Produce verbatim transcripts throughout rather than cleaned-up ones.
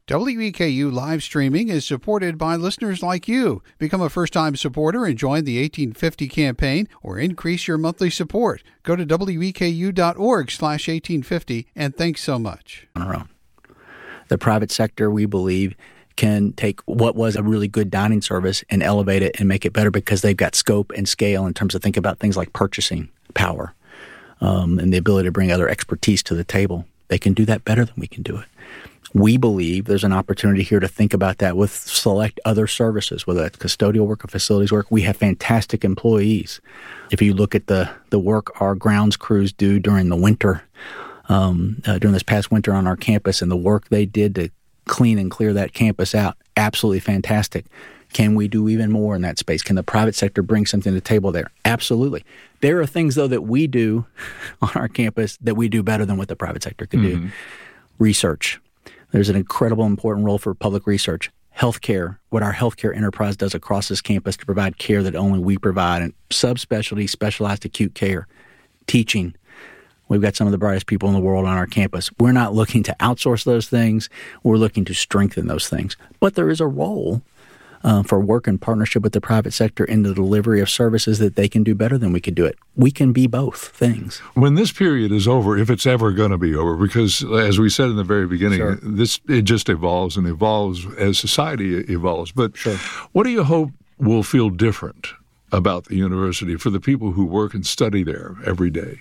W E K U live streaming is supported by listeners like you. Become a first-time supporter and join the eighteen fifty campaign or increase your monthly support. Go to W E K U dot org slash eighteen fifty and thanks so much. On our own. The private sector, we believe, can take what was a really good dining service and elevate it and make it better because they've got scope and scale in terms of think about things like purchasing power um, and the ability to bring other expertise to the table. They can do that better than we can do it. We believe there's an opportunity here to think about that with select other services, whether that's custodial work or facilities work. We have fantastic employees. If you look at the, the work our grounds crews do during the winter, um, uh, during this past winter on our campus and the work they did to clean and clear that campus out, absolutely fantastic. Can we do even more in that space? Can the private sector bring something to the table there? Absolutely. There are things, though, that we do on our campus that we do better than what the private sector could mm-hmm. do. Research. There's an incredible important role for public research. Healthcare, what our healthcare enterprise does across this campus to provide care that only we provide, and subspecialty, specialized acute care. Teaching. We've got some of the brightest people in the world on our campus. We're not looking to outsource those things. We're looking to strengthen those things. But there is a role uh, for work in partnership with the private sector in the delivery of services that they can do better than we can do it. We can be both things. When this period is over, if it's ever going to be over, because as we said in the very beginning, sure. this it just evolves and evolves as society evolves. But sure. what do you hope will feel different about the university for the people who work and study there every day?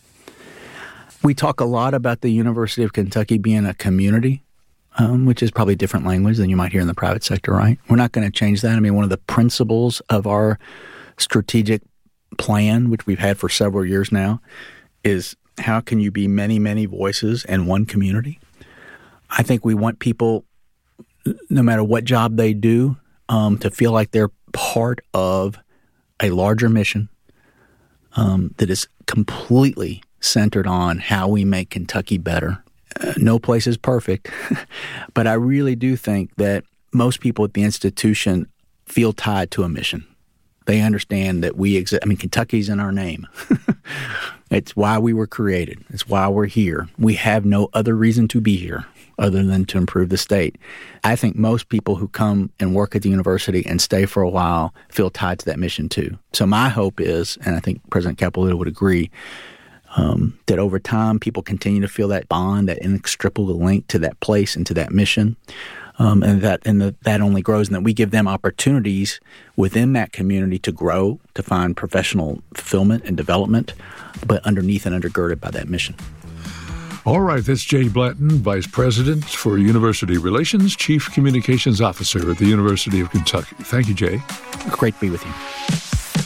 We talk a lot about the University of Kentucky being a community, um, which is probably a different language than you might hear in the private sector, right? We're not going to change that. I mean, one of the principles of our strategic plan, which we've had for several years now, is how can you be many, many voices in one community? I think we want people, no matter what job they do, um, to feel like they're part of a larger mission um, that is completely centered on how we make Kentucky better. Uh, no place is perfect, but I really do think that most people at the institution feel tied to a mission. They understand that we exist. I mean, Kentucky's in our name. It's why we were created. It's why we're here. We have no other reason to be here other than to improve the state. I think most people who come and work at the university and stay for a while feel tied to that mission too. So my hope is, and I think President Capolito would agree, Um, that over time people continue to feel that bond, that inextricable link to that place and to that mission, um, and that and the, that only grows, and that we give them opportunities within that community to grow, to find professional fulfillment and development, but underneath and undergirded by that mission. All right, that's Jay Blanton, Vice President for University Relations, Chief Communications Officer at the University of Kentucky. Thank you, Jay. Great to be with you.